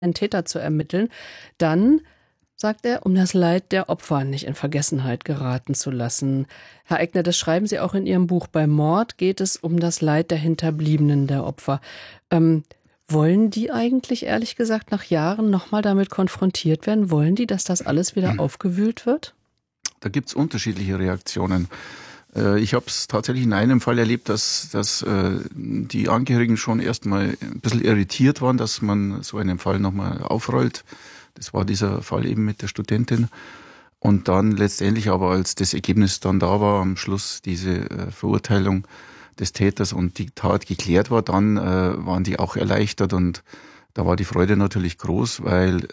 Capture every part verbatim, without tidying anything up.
einen Täter zu ermitteln, dann, sagt er, um das Leid der Opfer nicht in Vergessenheit geraten zu lassen. Herr Eigner, das schreiben Sie auch in Ihrem Buch. Bei Mord geht es um das Leid der Hinterbliebenen der Opfer. Ähm, wollen die eigentlich, ehrlich gesagt, nach Jahren nochmal damit konfrontiert werden? Wollen die, dass das alles wieder aufgewühlt wird? Da gibt es unterschiedliche Reaktionen. Ich habe es tatsächlich in einem Fall erlebt, dass, dass äh, die Angehörigen schon erstmal ein bisschen irritiert waren, dass man so einen Fall nochmal aufrollt. Das war dieser Fall eben mit der Studentin. Und dann letztendlich aber, als das Ergebnis dann da war, am Schluss diese äh, Verurteilung des Täters und die Tat geklärt war, dann äh, waren die auch erleichtert. Und da war die Freude natürlich groß, weil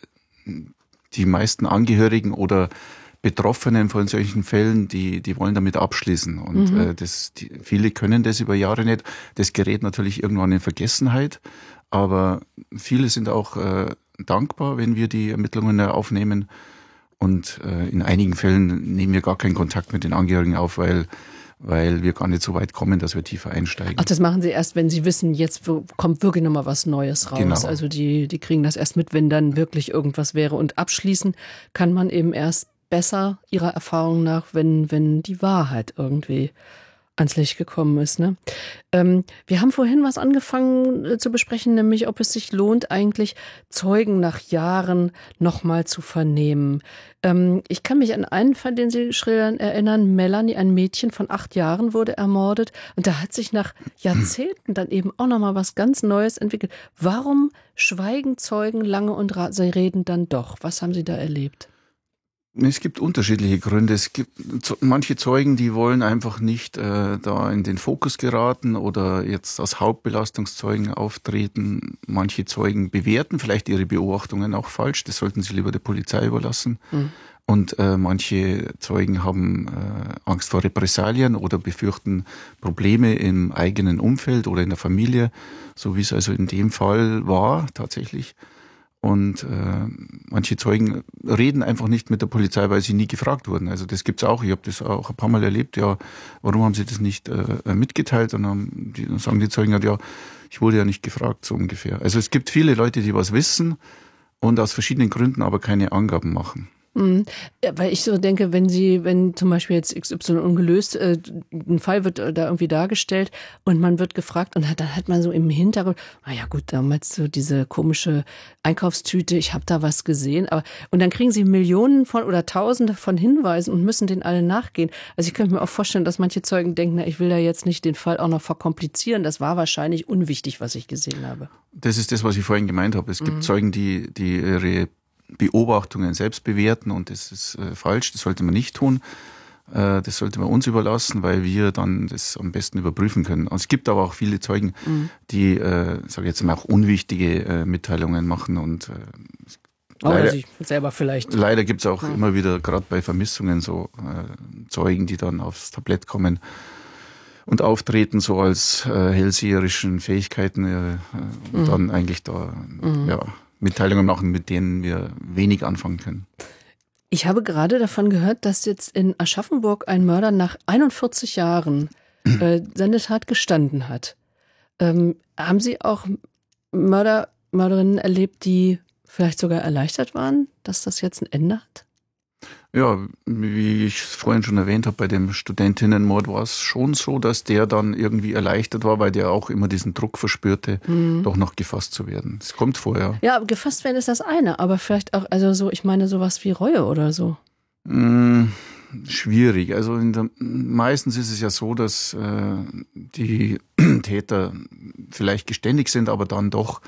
die meisten Angehörigen oder Betroffenen von solchen Fällen, die die wollen damit abschließen. Und mhm. äh, das, die, viele können das über Jahre nicht. Das gerät natürlich irgendwann in Vergessenheit. Aber viele sind auch äh, dankbar, wenn wir die Ermittlungen aufnehmen. Und äh, in einigen Fällen nehmen wir gar keinen Kontakt mit den Angehörigen auf, weil weil wir gar nicht so weit kommen, dass wir tiefer einsteigen. Ach, das machen Sie erst, wenn Sie wissen, jetzt kommt wirklich nochmal was Neues raus. Genau. Also die, die kriegen das erst mit, wenn dann wirklich irgendwas wäre. Und abschließen kann man eben erst besser Ihrer Erfahrung nach, wenn, wenn die Wahrheit irgendwie ans Licht gekommen ist. Ne? Ähm, wir haben vorhin was angefangen äh, zu besprechen, nämlich ob es sich lohnt, eigentlich Zeugen nach Jahren nochmal zu vernehmen. Ähm, ich kann mich an einen Fall, den Sie schildern, erinnern. Melanie, ein Mädchen von acht Jahren, wurde ermordet. Und da hat sich nach Jahrzehnten dann eben auch nochmal was ganz Neues entwickelt. Warum schweigen Zeugen lange und ra- sie reden dann doch? Was haben Sie da erlebt? Es gibt unterschiedliche Gründe. Es gibt manche Zeugen, die wollen einfach nicht äh, da in den Fokus geraten oder jetzt als Hauptbelastungszeugen auftreten. Manche Zeugen bewerten vielleicht ihre Beobachtungen auch falsch. Das sollten sie lieber der Polizei überlassen. Mhm. Und äh, manche Zeugen haben äh, Angst vor Repressalien oder befürchten Probleme im eigenen Umfeld oder in der Familie, so wie es also in dem Fall war tatsächlich. Und äh, manche Zeugen reden einfach nicht mit der Polizei, weil sie nie gefragt wurden. Also das gibt's auch. Ich habe das auch ein paar Mal erlebt. Ja, warum haben sie das nicht äh, mitgeteilt? Und dann, die, dann sagen die Zeugen halt, ja, ich wurde ja nicht gefragt, so ungefähr. Also es gibt viele Leute, die was wissen und aus verschiedenen Gründen aber keine Angaben machen. Mhm. Ja, weil ich so denke, wenn Sie, wenn zum Beispiel jetzt X Y ungelöst, äh, ein Fall wird da irgendwie dargestellt und man wird gefragt und dann hat man so im Hintergrund, naja gut, damals so diese komische Einkaufstüte, ich habe da was gesehen, aber und dann kriegen Sie Millionen von oder Tausende von Hinweisen und müssen denen alle nachgehen. Also ich könnte mir auch vorstellen, dass manche Zeugen denken, na, ich will da jetzt nicht den Fall auch noch verkomplizieren, das war wahrscheinlich unwichtig, was ich gesehen habe. Das ist das, was ich vorhin gemeint habe. Es gibt mhm. Zeugen, die, die ihre Beobachtungen selbst bewerten und das ist äh, falsch, das sollte man nicht tun. Äh, das sollte man uns überlassen, weil wir dann das am besten überprüfen können. Und es gibt aber auch viele Zeugen, mhm. die, äh, sage ich jetzt mal, auch unwichtige äh, Mitteilungen machen und äh, leider, sich selber vielleicht. Leider gibt es auch ja. immer wieder, gerade bei Vermissungen, so äh, Zeugen, die dann aufs Tablett kommen und auftreten, so als äh, hellseherischen Fähigkeiten äh, und mhm. dann eigentlich da, mhm. ja, Mitteilungen machen, mit denen wir wenig anfangen können. Ich habe gerade davon gehört, dass jetzt in Aschaffenburg ein Mörder nach einundvierzig Jahren äh, seine Tat gestanden hat. Ähm, haben Sie auch Mörder, Mörderinnen erlebt, die vielleicht sogar erleichtert waren, dass das jetzt ein Ende hat? Ja, wie ich es vorhin schon erwähnt habe, bei dem Studentinnenmord war es schon so, dass der dann irgendwie erleichtert war, weil der auch immer diesen Druck verspürte, mhm. doch noch gefasst zu werden. Das kommt vorher. Ja, gefasst werden ist das eine, aber vielleicht auch, also so, ich meine sowas wie Reue oder so. Mmh, schwierig. Also in der, meistens ist es ja so, dass äh, die Täter vielleicht geständig sind, aber dann doch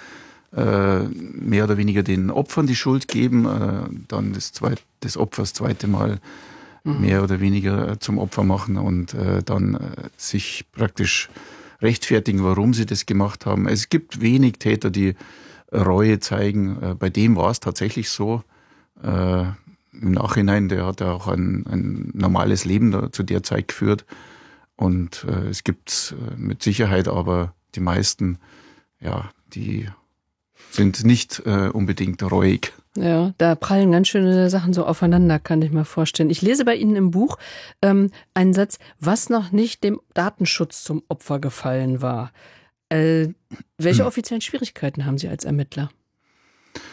äh, mehr oder weniger den Opfern die Schuld geben, äh, dann das, zweit, das Opfer das zweite Mal mhm. mehr oder weniger zum Opfer machen und äh, dann äh, sich praktisch rechtfertigen, warum sie das gemacht haben. Es gibt wenig Täter, die Reue zeigen. Äh, bei dem war es tatsächlich so. Äh, Im Nachhinein, der hat ja auch ein, ein normales Leben da, zu der Zeit geführt. Und äh, es gibt äh, mit Sicherheit aber die meisten, ja, die sind nicht äh, unbedingt reuig. Ja, da prallen ganz schöne Sachen so aufeinander, kann ich mir vorstellen. Ich lese bei Ihnen im Buch ähm, einen Satz, was noch nicht dem Datenschutz zum Opfer gefallen war. Äh, welche offiziellen Schwierigkeiten haben Sie als Ermittler?